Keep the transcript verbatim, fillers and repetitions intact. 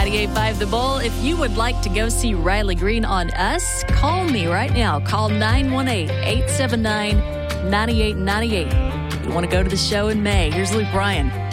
ninety-eight point five The Bull. If you would like to go see Riley Green on us, call me right now. Call nine one eight, eight seven nine, nine eight nine eight. If you want to go to the show in May, here's Luke Bryan.